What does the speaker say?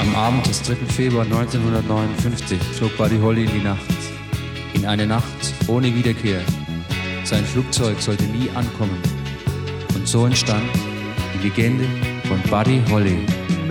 Am Abend des 3. Februar 1959 flog Buddy Holly in die Nacht. In eine Nacht ohne Wiederkehr. Sein Flugzeug sollte nie ankommen. Und so entstand die Legende von Buddy Holly.